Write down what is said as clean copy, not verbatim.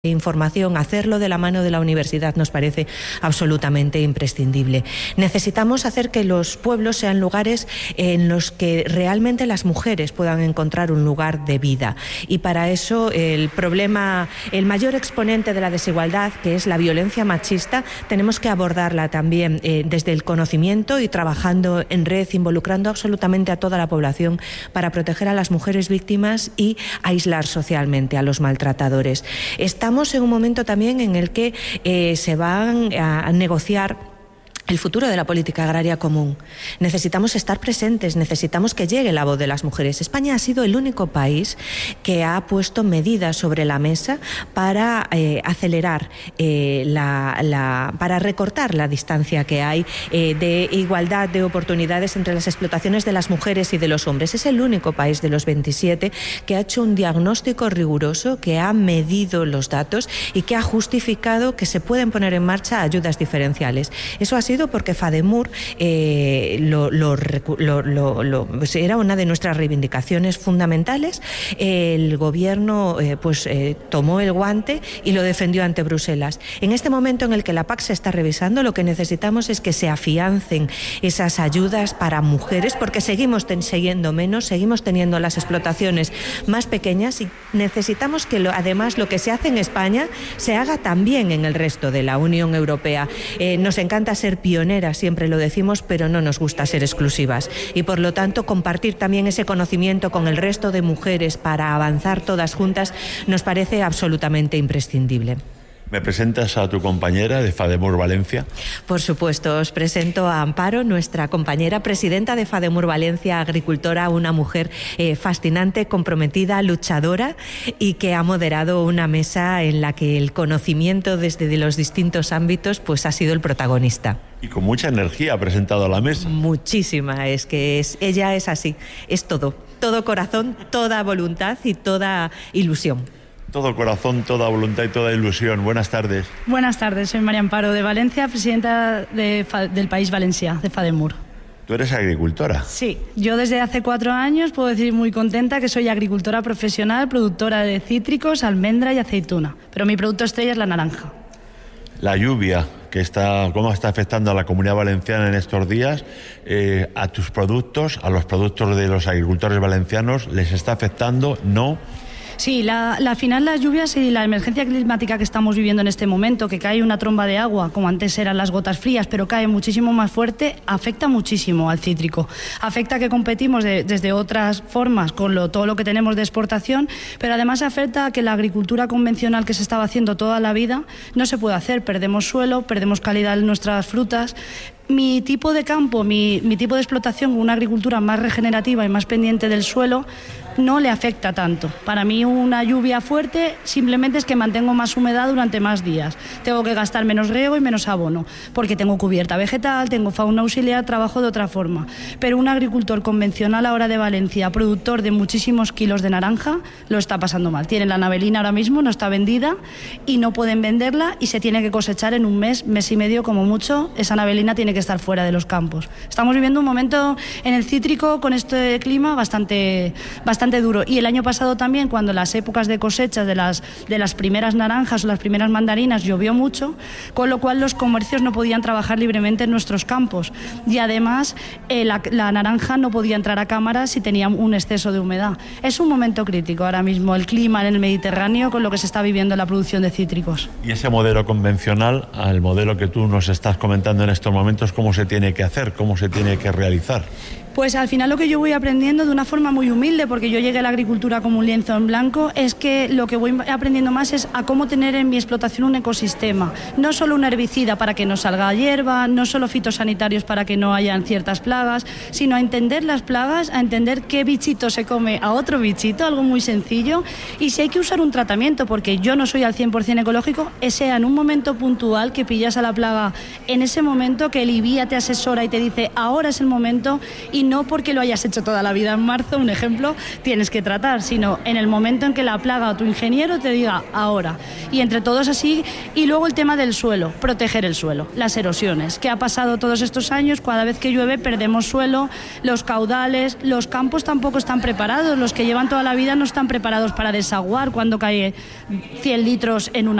información, hacerlo de la mano de la universidad nos parece absolutamente imprescindible. Necesitamos hacer que los pueblos sean lugares en los que realmente las mujeres puedan encontrar un lugar de vida, y para eso el mayor exponente de la desigualdad, que es la violencia machista, tenemos que abordarla también desde el conocimiento y trabajando en red, involucrando absolutamente a toda la población para proteger a las mujeres víctimas y aislar socialmente a los maltratadores. Estamos en un momento también en el que se van a negociar el futuro de la política agraria común. Necesitamos estar presentes, necesitamos que llegue la voz de las mujeres. España ha sido el único país que ha puesto medidas sobre la mesa para acelerar, para recortar la distancia que hay de igualdad de oportunidades entre las explotaciones de las mujeres y de los hombres. Es el único país de los 27 que ha hecho un diagnóstico riguroso, que ha medido los datos y que ha justificado que se pueden poner en marcha ayudas diferenciales. Eso ha sido porque FADEMUR era una de nuestras reivindicaciones fundamentales. El gobierno tomó el guante y lo defendió ante Bruselas. En este momento en el que la PAC se está revisando, lo que necesitamos es que se afiancen esas ayudas para mujeres, porque seguimos teniendo las explotaciones más pequeñas, y necesitamos que además lo que se hace en España se haga también en el resto de la Unión Europea. Nos encanta ser pioneras, siempre lo decimos, pero no nos gusta ser exclusivas, y por lo tanto compartir también ese conocimiento con el resto de mujeres para avanzar todas juntas nos parece absolutamente imprescindible. ¿Me presentas a tu compañera de FADEMUR Valencia? Por supuesto, os presento a Amparo, nuestra compañera presidenta de FADEMUR Valencia, agricultora, una mujer fascinante, comprometida, luchadora, y que ha moderado una mesa en la que el conocimiento desde los distintos ámbitos pues ha sido el protagonista. Y con mucha energía ha presentado a la mesa. Muchísima, ella es así, es todo corazón, toda voluntad y toda ilusión. Todo corazón, toda voluntad y toda ilusión. Buenas tardes. Buenas tardes, soy María Amparo de Valencia, presidenta del País Valencià, de FADEMUR. ¿Tú eres agricultora? Sí, yo desde hace 4 años puedo decir muy contenta que soy agricultora profesional, productora de cítricos, almendra y aceituna, pero mi producto estrella es la naranja. La lluvia, ¿cómo está afectando a la Comunidad Valenciana en estos días? ¿A tus productos, a los productos de los agricultores valencianos, les está afectando? ¿No? Sí, al final las lluvias y la emergencia climática que estamos viviendo en este momento, que cae una tromba de agua, como antes eran las gotas frías, pero cae muchísimo más fuerte, afecta muchísimo al cítrico. Afecta que competimos desde otras formas con todo lo que tenemos de exportación, pero además afecta a que la agricultura convencional que se estaba haciendo toda la vida no se puede hacer. Perdemos suelo, perdemos calidad en nuestras frutas. Mi tipo de campo, mi tipo de explotación, una agricultura más regenerativa y más pendiente del suelo, no le afecta tanto. Para mí una lluvia fuerte simplemente es que mantengo más humedad durante más días. Tengo que gastar menos riego y menos abono, porque tengo cubierta vegetal, tengo fauna auxiliar, trabajo de otra forma. Pero un agricultor convencional ahora de Valencia, productor de muchísimos kilos de naranja, lo está pasando mal. Tienen la navelina ahora mismo, no está vendida y no pueden venderla, y se tiene que cosechar en un mes y medio como mucho. Esa navelina tiene que estar fuera de los campos. Estamos viviendo un momento en el cítrico con este clima bastante duro, y el año pasado también, cuando las épocas de cosechas de las primeras naranjas o las primeras mandarinas llovió mucho, con lo cual los comercios no podían trabajar libremente en nuestros campos, y además la naranja no podía entrar a cámaras si tenía un exceso de humedad. Es un momento crítico ahora mismo el clima en el Mediterráneo con lo que se está viviendo en la producción de cítricos. Y ese modelo convencional al modelo que tú nos estás comentando en estos momentos, ¿cómo se tiene que hacer? ¿Cómo se tiene que realizar? Pues al final lo que yo voy aprendiendo de una forma muy humilde, porque yo llegué a la agricultura como un lienzo en blanco, es que lo que voy aprendiendo más es a cómo tener en mi explotación un ecosistema. No solo un herbicida para que no salga hierba, no solo fitosanitarios para que no hayan ciertas plagas, sino a entender las plagas, a entender qué bichito se come a otro bichito, algo muy sencillo, y si hay que usar un tratamiento, porque yo no soy al 100% ecológico, sea en un momento puntual que pillas a la plaga en ese momento, que el IBIA te asesora y te dice ahora es el momento, y y no porque lo hayas hecho toda la vida en marzo, un ejemplo, tienes que tratar, sino en el momento en que la plaga o tu ingeniero te diga ahora. Y entre todos así, y luego el tema del suelo, proteger el suelo, las erosiones. ¿Qué ha pasado todos estos años? Cada vez que llueve perdemos suelo, los caudales, los campos tampoco están preparados, los que llevan toda la vida no están preparados para desaguar cuando cae 100 litros en una